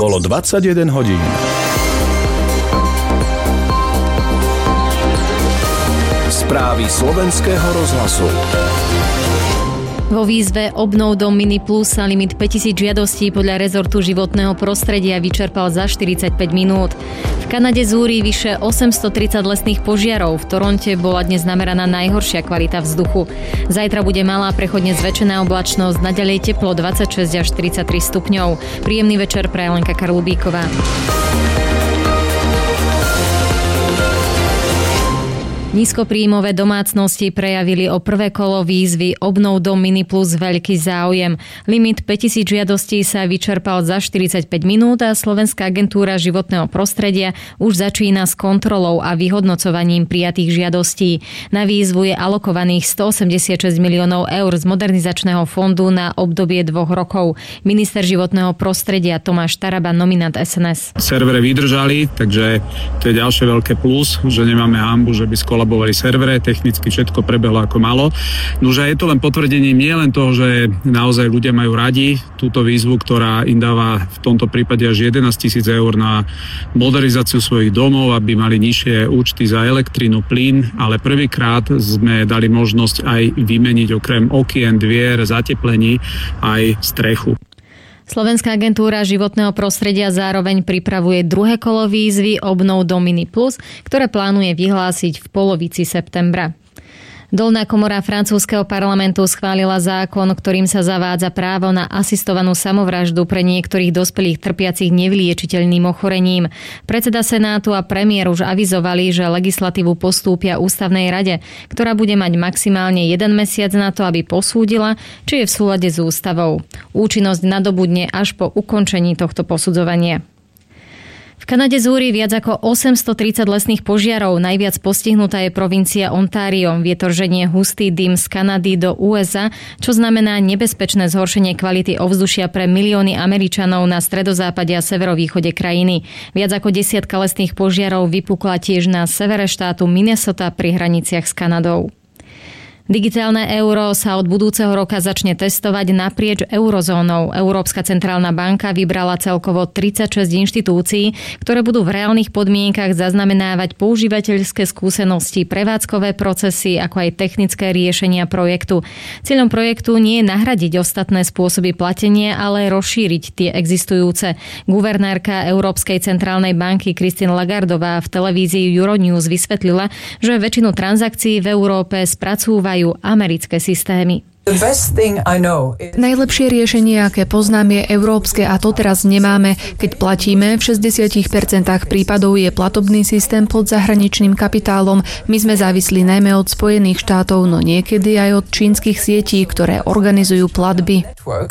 Bolo 21 hodín. Správy slovenského rozhlasu. Vo výzve Obnov dom Mini Plus sa limit 5000 žiadostí podľa rezortu životného prostredia vyčerpal za 45 minút. V Kanade zúri vyše 830 lesných požiarov. V Toronte bola dnes nameraná najhoršia kvalita vzduchu. Zajtra bude malá prechodne zväčšená oblačnosť, naďalej teplo 26 až 33 stupňov. Príjemný večer praje Lenka Karlubíková. Nízkopríjmové domácnosti prejavili o prvé kolo výzvy Obnov dom Mini Plus veľký záujem. Limit 5000 žiadostí sa vyčerpal za 45 minút a Slovenská agentúra životného prostredia už začína s kontrolou a vyhodnocovaním prijatých žiadostí. Na výzvu je alokovaných 186 miliónov eur z modernizačného fondu na obdobie 2 rokov. Minister životného prostredia Tomáš Taraba, nominant SNS. Servere vydržali, takže to je ďalšie veľké plus, že nemáme hanbu, že by kolabovali servere, technicky všetko prebehlo ako malo. Nože je to len potvrdením nie len toho, že naozaj ľudia majú radi túto výzvu, ktorá im dáva v tomto prípade až 11 000 eur na modernizáciu svojich domov, aby mali nižšie účty za elektrínu, plyn, ale prvýkrát sme dali možnosť aj vymeniť okrem okien, dvier, zateplení aj strechu. Slovenská agentúra životného prostredia zároveň pripravuje druhé kolo výzvy Obnov dom Mini Plus, ktoré plánuje vyhlásiť v polovici septembra. Dolná komora francúzskeho parlamentu schválila zákon, ktorým sa zavádza právo na asistovanú samovraždu pre niektorých dospelých trpiacich nevyliečiteľným ochorením. Predseda Senátu a premiér už avizovali, že legislatívu postúpia Ústavnej rade, ktorá bude mať maximálne 1 mesiac na to, aby posúdila, či je v súlade s ústavou. Účinnosť nadobudne až po ukončení tohto posudzovania. V Kanade zúri viac ako 830 lesných požiarov. Najviac postihnutá je provincia Ontario. Vietor ženie hustý dym z Kanady do USA, čo znamená nebezpečné zhoršenie kvality ovzdušia pre milióny Američanov na stredozápade a severovýchode krajiny. Viac ako 10 lesných požiarov vypukla tiež na severe štátu Minnesota pri hraniciach s Kanadou. Digitálne euro sa od budúceho roka začne testovať naprieč eurozónou. Európska centrálna banka vybrala celkovo 36 inštitúcií, ktoré budú v reálnych podmienkach zaznamenávať používateľské skúsenosti, prevádzkové procesy, ako aj technické riešenia projektu. Cieľom projektu nie je nahradiť ostatné spôsoby platenia, ale rozšíriť tie existujúce. Guvernérka Európskej centrálnej banky Christine Lagardová v televízii Euronews vysvetlila, že väčšinu transakcií v Európe spracúvajú americké systémy. Najlepšie riešenie, aké poznám, je európske a to teraz nemáme. Keď platíme, v 60% prípadov je platobný systém pod zahraničným kapitálom. My sme závislí najmä od Spojených štátov, no niekedy aj od čínskych sietí, ktoré organizujú platby.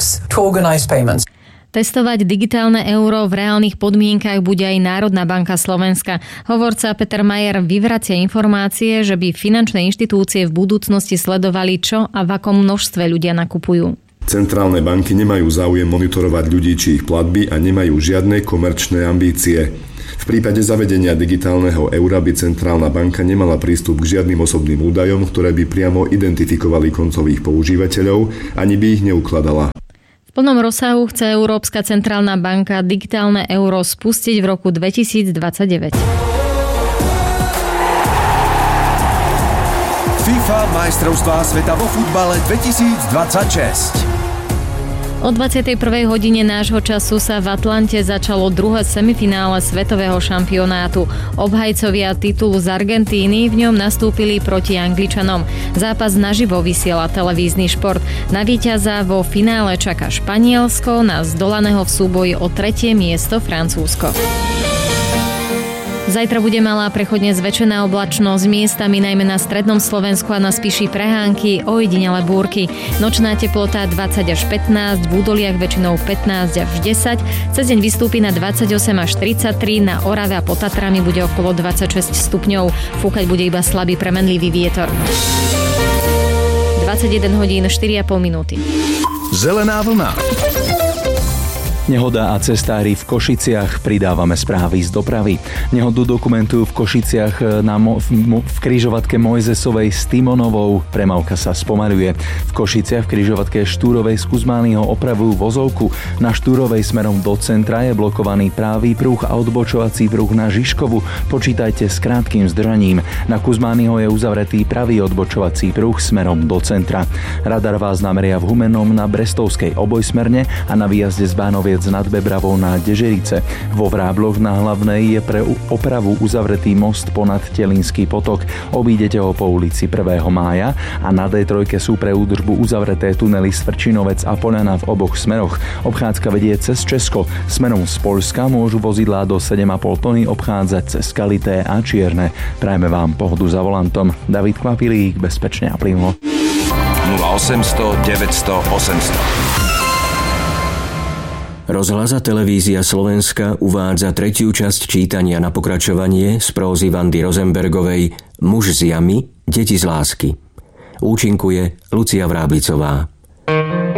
Testovať digitálne euro v reálnych podmienkach bude aj Národná banka Slovenska. Hovorca Peter Majer vyvracia informácie, že by finančné inštitúcie v budúcnosti sledovali, čo a v akom množstve ľudia nakupujú. Centrálne banky nemajú záujem monitorovať ľudí či ich platby a nemajú žiadne komerčné ambície. V prípade zavedenia digitálneho eura by centrálna banka nemala prístup k žiadnym osobným údajom, ktoré by priamo identifikovali koncových používateľov, ani by ich neukladala. V plnom rozsahu chce Európska centrálna banka digitálne euro spustiť v roku 2029. FIFA majstrovstvá sveta vo futbale 2026. O 21. hodine nášho času sa v Atlante začalo druhé semifinále svetového šampionátu. Obhajcovia titulu z Argentíny v ňom nastúpili proti Angličanom. Zápas naživo vysiela televízny šport. Na víťaza vo finále čaká Španielsko, na zdolaného v súboji o 3. miesto Francúzsko. Zajtra bude malá prechodne zväčšená oblačnosť, miestami najmä na strednom Slovensku a na Spiši prehánky, ojedinele búrky. Nočná teplota 20 až 15, v údoliach väčšinou 15 až 10. Cez deň vystúpi na 28 až 33, na Orave a pod Tatrami bude okolo 26 stupňov. Fúkať bude iba slabý premenlivý vietor. 21 hodín 4,5 minúty. Zelená vlna. Nehoda a cestári v Košiciach, pridávame správy z dopravy. Nehodu dokumentujú v Košiciach v križovatke Mojzesovej s Timonovou. Premávka sa spomaľuje. V Košiciach v križovatke Štúrovej z Kuzmányho opravujú vozovku. Na Štúrovej smerom do centra je blokovaný pravý pruh a odbočovací pruh na Žižkovu. Počítajte s krátkym zdržaním. Na Kuzmányho je uzavretý pravý odbočovací pruh smerom do centra. Radar vás nameria v Humennom na Brestovskej obojsmerne a na výjazde z Bánoviec nad Bebravou na Dežerice. Vo Vrábloch na Hlavnej je pre opravu uzavretý most ponad Telínsky potok. Obídete ho po ulici 1. mája a na D3 sú pre údržbu uzavreté tunely Svrčinovec a Poľana v oboch smeroch. Obchádzka vedie cez Česko. Smerom z Poľska môžu vozidlá do 7,5 tony obchádzať cez Kalité a Čierne. Prajme vám pohodu za volantom. David Kvapilík, bezpečne a plynulo. 0800 900 800. Rozhlas a televízia Slovenska uvádza tretiu časť čítania na pokračovanie z prózy Vandy Rosenbergovej Muž z jamy, deti z lásky. Účinkuje Lucia Vráblicová.